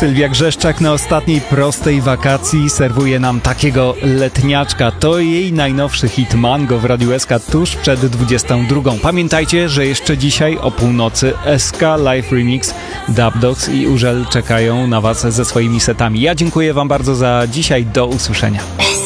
Sylwia Grzeszczak na ostatniej prostej wakacji serwuje nam takiego letniaczka. To jej najnowszy hit Mango w Radiu SK tuż przed 22. Pamiętajcie, że jeszcze dzisiaj o północy SK Live Remix, Dub Dogs i Użel czekają na Was ze swoimi setami. Ja dziękuję Wam bardzo za dzisiaj. Do usłyszenia.